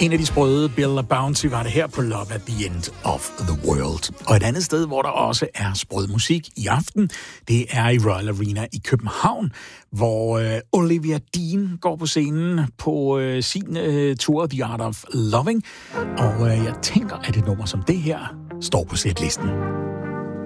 En af de sprøde, Bill Bounty, var det her på Love at the End of the World. Og et andet sted, hvor der også er sprød musik i aften, det er i Royal Arena i København, hvor Olivia Dean går på scenen på sin tour The Art of Loving. Og jeg tænker, at et nummer som det her står på setlisten.